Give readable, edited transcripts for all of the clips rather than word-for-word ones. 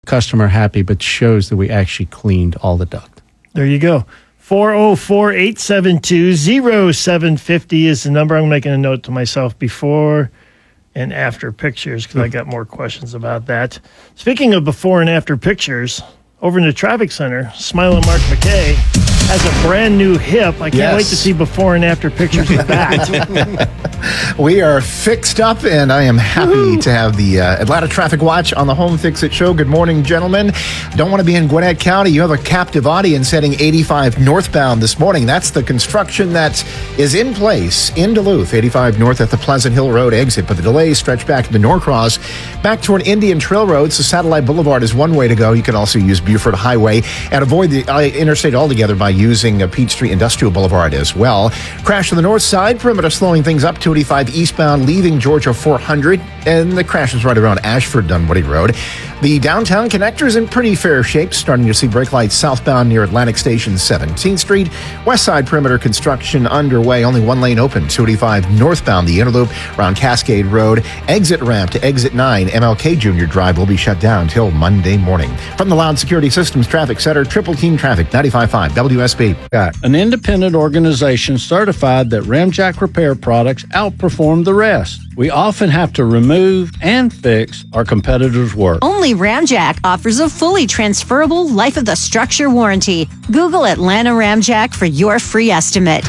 customer happy, but shows that we actually cleaned all the duct. There you go. 404-872-0750 is the number. I'm making a note to myself before and after pictures because I got more questions about that. Speaking of before and after pictures, over in the traffic center, Smiling Mark McKay has a brand new hip. I can't wait to see before and after pictures of that. We are fixed up, and I am happy to have the Atlanta Traffic Watch on the Home Fix-It Show. Good morning, gentlemen. Don't want to be in Gwinnett County. You have a captive audience heading 85 northbound this morning. That's the construction that is in place in Duluth, 85 north at the Pleasant Hill Road exit. But the delays stretch back to the Norcross, back toward Indian Trail Road. So Satellite Boulevard is one way to go. You can also use Buford Highway and avoid the interstate altogether by using Peachtree Industrial Boulevard as well. Crash on the north side, perimeter slowing things up, 285 eastbound, leaving Georgia 400, and the crash is right around Ashford Dunwoody Road. The downtown connector is in pretty fair shape, starting to see brake lights southbound near Atlantic Station 17th Street. West side perimeter construction underway, only one lane open, 285 northbound, the inner loop around Cascade Road. Exit ramp to exit 9, MLK Junior Drive will be shut down till Monday morning. From the Loud Security Systems Traffic Center, Triple Team Traffic, 95.5 WSB. An independent organization certified that Ramjack repair products outperform the rest. We often have to remove and fix our competitors' work. Only Ramjack offers a fully transferable life of the structure warranty. Google Atlanta Ramjack for your free estimate.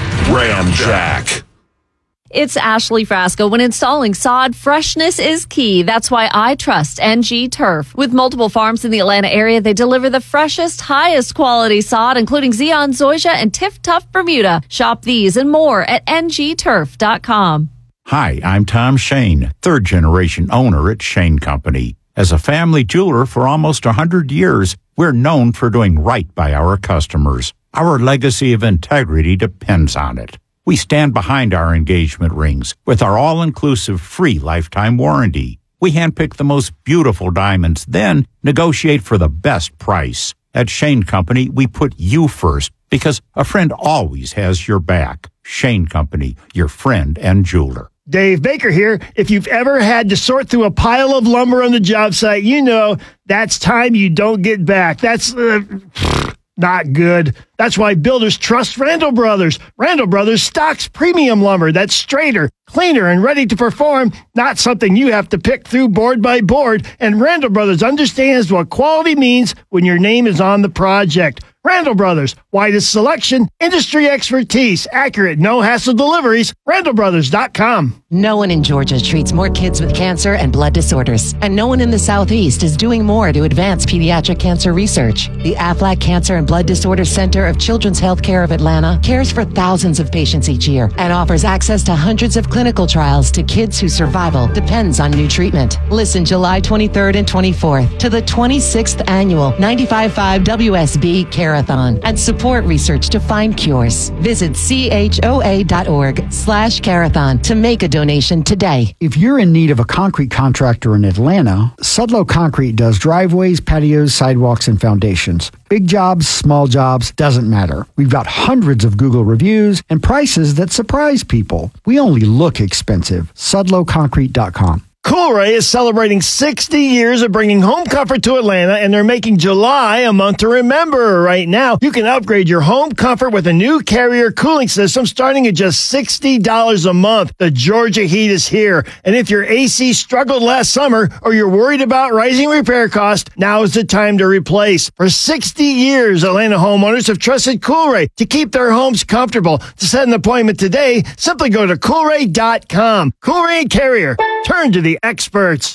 Ramjack. It's Ashley Frasco. When installing sod, freshness is key. That's why I trust NG Turf. With multiple farms in the Atlanta area, they deliver the freshest, highest quality sod, including Zeon Zoysia and Tiff Tough Bermuda. Shop these and more at ngturf.com. Hi, I'm Tom Shane, third-generation owner at Shane Company. As a family jeweler for almost 100 years, we're known for doing right by our customers. Our legacy of integrity depends on it. We stand behind our engagement rings with our all-inclusive free lifetime warranty. We handpick the most beautiful diamonds, then negotiate for the best price. At Shane Company, we put you first because a friend always has your back. Shane Company, your friend and jeweler. Dave Baker here. If you've ever had to sort through a pile of lumber on the job site, you know that's time you don't get back. That's not good. That's why builders trust Randall Brothers. Randall Brothers stocks premium lumber that's straighter, cleaner, and ready to perform, not something you have to pick through board by board. And Randall Brothers understands what quality means when your name is on the project. Randall Brothers, widest selection, industry expertise, accurate, no-hassle deliveries, randallbrothers.com. No one in Georgia treats more kids with cancer and blood disorders, and no one in the Southeast is doing more to advance pediatric cancer research. The Aflac Cancer and Blood Disorders Center of Children's Healthcare of Atlanta cares for thousands of patients each year and offers access to hundreds of clinical trials to kids whose survival depends on new treatment. Listen July 23rd and 24th to the 26th annual 95.5 WSB Carathon and support research to find cures. Visit choa.org/carathon to make a donation today. If you're in need of a concrete contractor in Atlanta, Sudlow Concrete does driveways, patios, sidewalks, and foundations. Big jobs, small jobs, doesn't matter. We've got hundreds of Google reviews and prices that surprise people. We only look expensive. SudlowConcrete.com. Coolray is celebrating 60 years of bringing home comfort to Atlanta, and they're making July a month to remember. Right now, you can upgrade your home comfort with a new Carrier cooling system starting at just $60 a month. The Georgia heat is here, and if your AC struggled last summer or you're worried about rising repair costs, now is the time to replace. For 60 years, Atlanta homeowners have trusted Coolray to keep their homes comfortable. To set an appointment today, simply go to Coolray.com. Coolray and Carrier. Turn to the experts.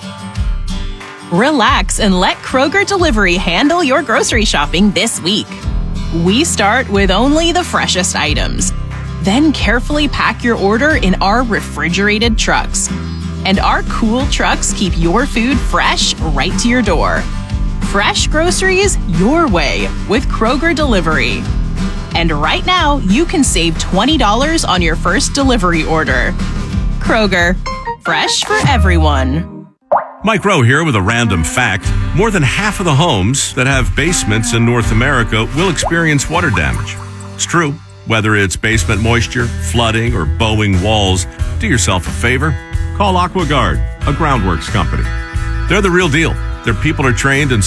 Relax and let Kroger Delivery handle your grocery shopping this week. We start with only the freshest items. Then carefully pack your order in our refrigerated trucks. And our cool trucks keep your food fresh right to your door. Fresh groceries your way with Kroger Delivery. And right now, you can save $20 on your first delivery order. Kroger. Fresh for everyone. Mike Rowe here with a random fact. More than half of the homes that have basements in North America will experience water damage. It's true. Whether it's basement moisture, flooding, or bowing walls, do yourself a favor. Call AquaGuard, a groundworks company. They're the real deal. Their people are trained and